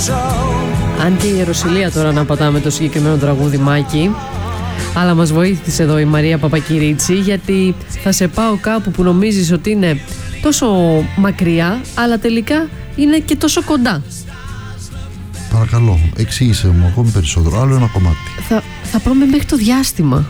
Αν και η Ιεροσυλία τώρα να πατάμε το συγκεκριμένο τραγούδι, Μάκη, αλλά μας βοήθησε εδώ η Μαρία Παπακυρίτσι, γιατί θα σε πάω κάπου που νομίζεις ότι είναι τόσο μακριά, αλλά τελικά είναι και τόσο κοντά. Παρακαλώ, εξήγησε μου ακόμη περισσότερο. Άλλο ένα κομμάτι. Θα πάμε μέχρι το διάστημα.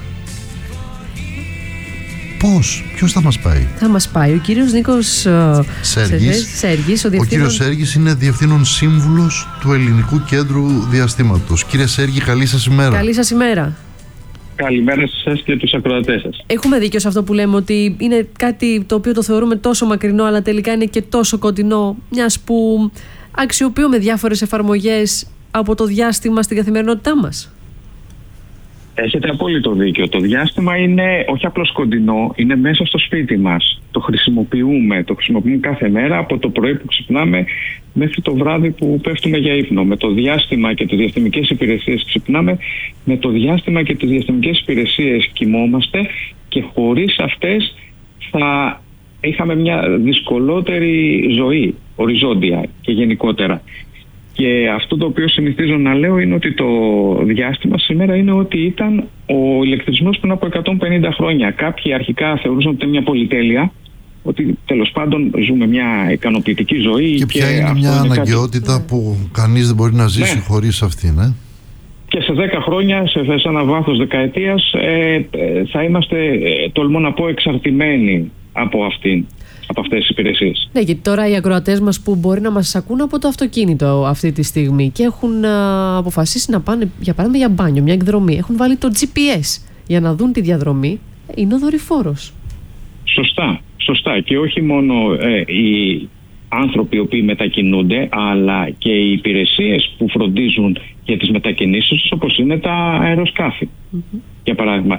Πώς, ποιος θα μας πάει? Θα μας πάει ο κύριος Νίκος Σέργης. Ο κύριος Σέργης είναι διευθύνων σύμβουλος του Ελληνικού Κέντρου Διαστήματος. Κύριε Σέργη, καλή σας ημέρα. Καλή σας ημέρα. Καλημέρα σας και τους ακροατές σας. Έχουμε δίκιο σε αυτό που λέμε, ότι είναι κάτι το οποίο το θεωρούμε τόσο μακρινό, αλλά τελικά είναι και τόσο κοντινό, μιας που αξιοποιούμε διάφορες εφαρμογές από το διάστημα στην καθημερινότητά μας. Έχετε απόλυτο δίκιο. Το διάστημα είναι όχι απλώς κοντινό, είναι μέσα στο σπίτι μας. Το χρησιμοποιούμε κάθε μέρα, από το πρωί που ξυπνάμε μέχρι το βράδυ που πέφτουμε για ύπνο. Με το διάστημα και τις διαστημικές υπηρεσίες ξυπνάμε, με το διάστημα και τις διαστημικές υπηρεσίες κοιμόμαστε, και χωρίς αυτές θα είχαμε μια δυσκολότερη ζωή, οριζόντια και γενικότερα. Και αυτό το οποίο συνηθίζω να λέω είναι ότι το διάστημα σήμερα είναι ότι ήταν ο ηλεκτρισμός πριν από 150 χρόνια. Κάποιοι αρχικά θεωρούσαν ότι είναι μια πολυτέλεια, ότι τέλος πάντων ζούμε μια ικανοποιητική ζωή. Και ποια είναι μια αναγκαιότητα που κανείς δεν μπορεί να ζήσει χωρίς αυτήν, Και σε 10 χρόνια, σε ένα βάθος δεκαετίας, θα είμαστε, τολμώ να πω, εξαρτημένοι από αυτήν. Από αυτές τις υπηρεσίες. Ναι, γιατί τώρα οι ακροατές μας που μπορεί να μας ακούν από το αυτοκίνητο αυτή τη στιγμή και έχουν αποφασίσει να πάνε, για παράδειγμα, για μπάνιο, μια εκδρομή, έχουν βάλει το GPS για να δουν τη διαδρομή, είναι ο δορυφόρος. Σωστά. Και όχι μόνο οι άνθρωποι οι οποίοι μετακινούνται, αλλά και οι υπηρεσίες που φροντίζουν για τις μετακινήσεις τους, όπως είναι τα αεροσκάφη. Για παράδειγμα,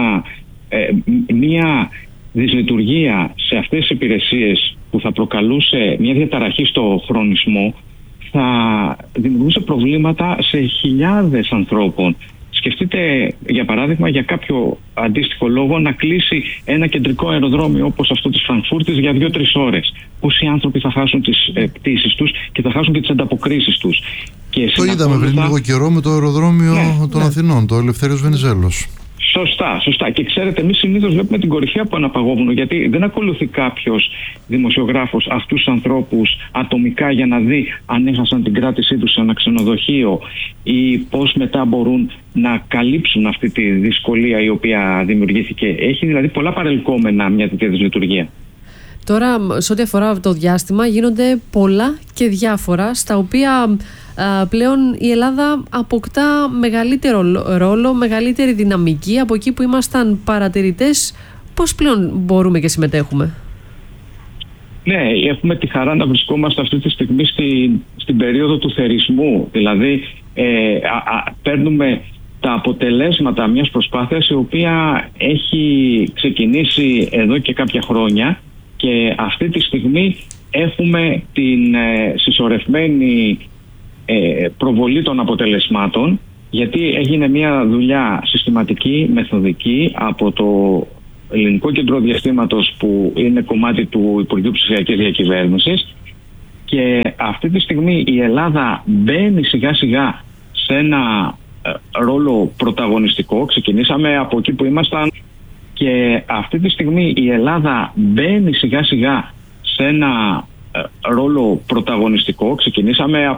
μία δυσλειτουργία σε αυτές τις υπηρεσίες που θα προκαλούσε μια διαταραχή στο χρονισμό θα δημιουργούσε προβλήματα σε χιλιάδες ανθρώπων. Σκεφτείτε, για παράδειγμα, για κάποιο αντίστοιχο λόγο να κλείσει ένα κεντρικό αεροδρόμιο όπως αυτό της Φραγκφούρτης για 2-3 ώρες. Πόσοι άνθρωποι θα χάσουν τις πτήσεις τους και θα χάσουν και τις ανταποκρίσεις τους. Και το είδαμε πριν λίγο καιρό με το αεροδρόμιο των Αθηνών, το Ελευθέριος Βενιζέλος. Σωστά. Και ξέρετε, εμείς συνήθως βλέπουμε την κορυφαία που αναπαγώβουν, γιατί δεν ακολουθεί κάποιος δημοσιογράφος αυτούς τους ανθρώπους ατομικά για να δει αν έχασαν την κράτησή τους σε ένα ξενοδοχείο ή πώς μετά μπορούν να καλύψουν αυτή τη δυσκολία η οποία δημιουργήθηκε. Έχει δηλαδή πολλά παρελκόμενα μια τέτοια δυσλειτουργία. Τώρα, σε ό,τι αφορά το διάστημα, γίνονται πολλά και διάφορα, στα οποία πλέον η Ελλάδα αποκτά μεγαλύτερο ρόλο, μεγαλύτερη δυναμική από εκεί που ήμασταν παρατηρητές. Πώς πλέον μπορούμε και συμμετέχουμε? Ναι, έχουμε τη χαρά να βρισκόμαστε αυτή τη στιγμή στην περίοδο του θερισμού. Δηλαδή παίρνουμε τα αποτελέσματα μιας προσπάθειας η οποία έχει ξεκινήσει εδώ και κάποια χρόνια, και αυτή τη στιγμή έχουμε την συσσωρευμένη προβολή των αποτελεσμάτων, γιατί έγινε μια δουλειά συστηματική, μεθοδική από το Ελληνικό Κέντρο Διαστήματος, που είναι κομμάτι του Υπουργείου Ψηφιακής Διακυβέρνησης, και αυτή τη στιγμή η Ελλάδα μπαίνει σιγά σιγά σε ένα ρόλο πρωταγωνιστικό. Ξεκινήσαμε από εκεί που ήμασταν, και αυτή τη στιγμή η Ελλάδα μπαίνει σιγά σιγά σε ένα ρόλο πρωταγωνιστικό. Ξεκινήσαμε